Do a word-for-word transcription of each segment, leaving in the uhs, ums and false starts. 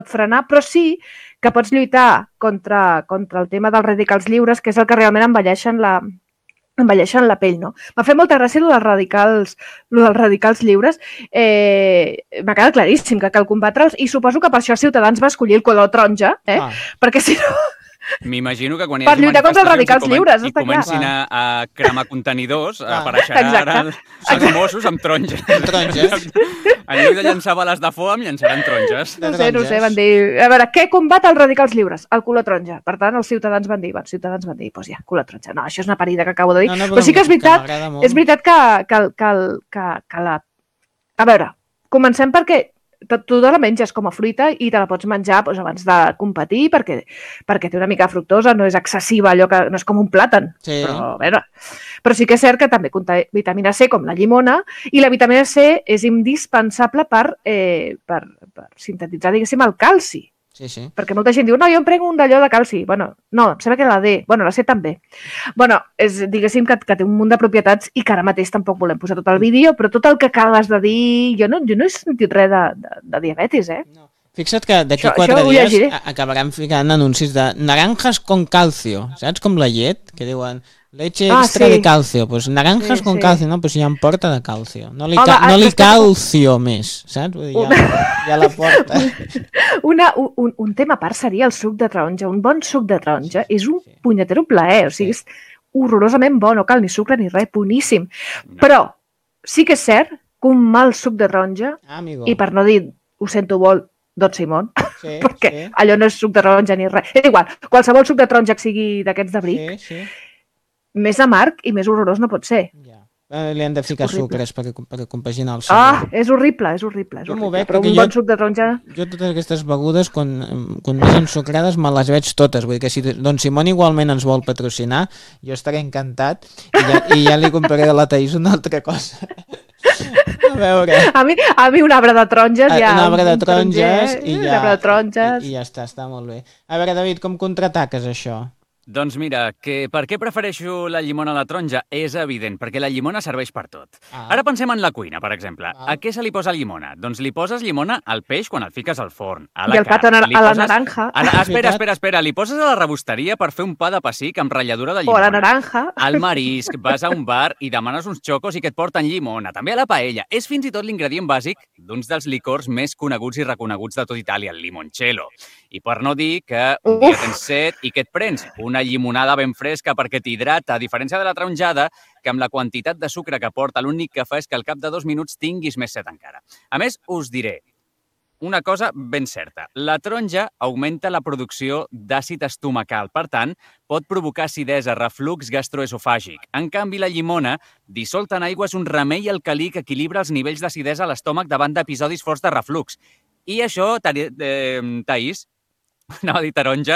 frenar, però sí que pots lluitar contra, contra el tema dels radicals lliures, que és el que realment envelleixen la, envelleixen la pell, no? M'ha fet molta gràcia el dels radicals, el dels radicals lliures. Eh, m'ha quedat claríssim que cal combatre'ls i suposo que per això Ciutadans va escollir el color taronja, eh? Ah. Perquè si no... M'imagino que quan hi per hagi lluitar contra els radicals i, comen lliures, i comencin a, a cremar contenidors, ah. apareixeran ara els, els Mossos amb taronges. Amb taronges. En lloc de llançar bales de foam, llançaran taronges. No sé, no sé, van dir... A veure, què combat els radicals lliures? El color taronja. Per tant, els ciutadans van dir, els ciutadans van dir, doncs ja, color taronja. No, això és una parida que acabo de dir. No, no, però, però sí que és veritat, que és veritat que, que, que, que, que la... A veure, comencem perquè tu te la menges com a fruita i te la pots menjar doncs, abans de competir perquè, perquè té una mica de fructosa, no és excessiva, allò que no és com un plàtan. Sí. Però, a veure, però sí que és cert que també conté vitamina C com la llimona i la vitamina C és indispensable per, eh, per, per sintetitzar, diguéssim, el calci. Sí, sí. Perquè molta gent diu, no, jo em prenc un d'allò de calci. Bueno, no, em sembla que la D. Bueno, la C també. Bueno, és, diguéssim que, que té un munt de propietats i que ara mateix tampoc volem posar tot el vídeo, però tot el que acabes de dir... Jo no, jo no he sentit res de, de, de diabetis, eh? No. Fixa't que d'aquí quatre dies acabaran ficant anuncis de naranjas con calcio, saps? Com la llet, que diuen leche ah, extra sí. de calcio. Pues naranjas sí, con sí. calcio, no? Pues ja en porta de calcio. No li, Home, ca no li calcio que... més, saps? Vull dir, ja, ja la porta. Una, un, un tema a part seria el suc de taronja. Un bon suc de taronja és un sí. punyetero plaer, o sigui, sí. és horrorosament bo, no cal ni sucre ni res, boníssim. No. Però sí que és cert que un mal suc de taronja, ah, i per no dir, ho sento molt, Don Simón, sí, perquè sí. allò no és suc de taronja ni res. És igual, qualsevol suc de taronja que sigui d'aquests de bric, sí, sí. més amarg i més horrorós no pot ser. Ja. Li han de ficar sucres per, per compaginar el suc. Ah, és horrible, és horrible. És horrible. Però un bon jo, suc de taronja... Jo totes aquestes begudes, quan, quan més ensucrades, me les veig totes. Vull dir que si Don Simón igualment ens vol patrocinar, jo estaré encantat i ja, i ja li compraré a la Thaís una altra cosa. A veure... A mi, a mi un arbre de taronges ja... Un arbre de taronges i ja... Un arbre de taronges... I, I ja està, està molt bé. A veure, David, com contraataques això? Doncs mira, que per què prefereixo la llimona a la taronja és evident, perquè la llimona serveix per tot. Ah. Ara pensem en la cuina, per exemple. Ah. A què se li posa llimona? Doncs li poses llimona al peix quan el fiques al forn, a la I el carn. A, a la poses... naranja. A la... Espera, espera, espera. Li poses a la rebosteria per fer un pa de pessic amb ratlladura de llimona. O a la naranja. Al marisc, vas a un bar i demanes uns xocos i que et porten llimona. També a la paella. És fins i tot l'ingredient bàsic d'uns dels licors més coneguts i reconeguts de tot Itàlia, el limoncello. I per no dir que un dia tens set i què et prens? Una llimonada ben fresca perquè t'hidrata, a diferència de la taronjada, que amb la quantitat de sucre que porta l'únic que fa és que al cap de dos minuts tinguis més set encara. A més, us diré una cosa ben certa. La taronja augmenta la producció d'àcid estomacal, per tant, pot provocar acidesa, reflux gastroesofàgic. En canvi, la llimona, dissolta en aigua, és un remei alcalí que equilibra els nivells d'acidesa a l'estómac davant d'episodis forts de reflux. I això, eh, Thaís, anava a dir taronja,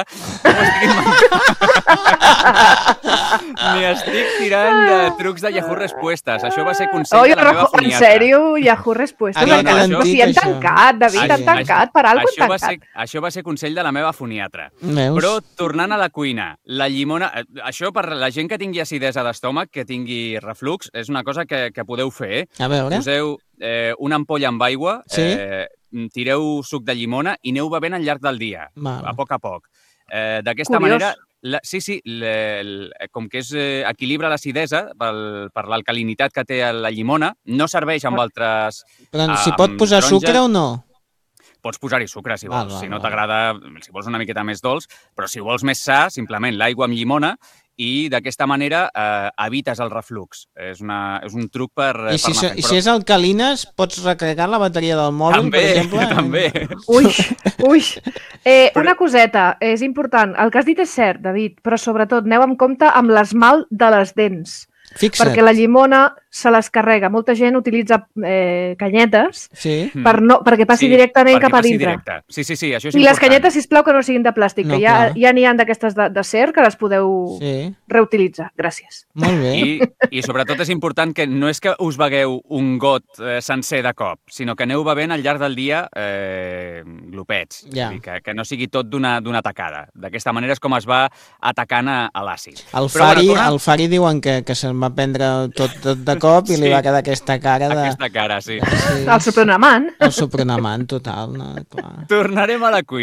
m'hi estic tirant de trucs de Yahoo Respuestes. Això va ser consell Oi, de la meva foniatra. En sèrio? Yahoo Respuestes? Ah, no, no, si han tancat, David, han tancat, per alguna cosa han tancat. Això va ser consell de la meva foniatra. Veus? Però, tornant a la cuina, la llimona... Això per la gent que tingui acidesa d'estómac, que tingui reflux, és una cosa que, que podeu fer. Eh? A veure. Poseu eh, una ampolla amb aigua, sí? eh, tireu suc de llimona i aneu bevent al llarg del dia, Mal. a poc a poc. Eh, D'aquesta manera, la, sí, sí, le, le, com que és, eh, equilibra l'acidesa per l'alcalinitat que té la llimona, no serveix amb altres... Però eh, si pot posar taronja. Sucre o no? Pots posar-hi sucre, si vols. Val, val, si no t'agrada, si vols una miqueta més dolç, però si vols més sa, simplement l'aigua amb llimona, i d'aquesta manera eh, evites el reflux. És, una, és un truc per... I si, per so, però... si és alcalines, pots recarregar la bateria del mòbil, també, per exemple? També, Ui, ui. Eh, una coseta, és important. El que has dit és cert, David, però sobretot aneu amb compte amb l'esmalt de les dents. Fixa't. Perquè la llimona se les carrega. Molta gent utilitza eh, canyetes sí. per no, perquè passi sí, directament cap a dintre. Directe. Sí, sí, sí, això és I important. les canyetes, sisplau, que no siguin de plàstic, no, que ja ja n'hi ha d'aquestes de, de ser que les podeu sí. reutilitzar. Gràcies. Molt bé. I, I sobretot és important que no és que us begueu un got eh, sencer de cop, sinó que aneu bevent al llarg del dia eh, glopets. Ja. Que, que no sigui tot d'una tacada. D'aquesta manera és com es va atacant a, a l'àcid. El Fari, bueno, el Fari diuen que, que se'n va prendre tot, tot de cop i sí. li va quedar aquesta cara de... Aquesta cara, sí. sí. El Supronamant. El Supronamant, total. No? Clar. Tornarem a la cuina.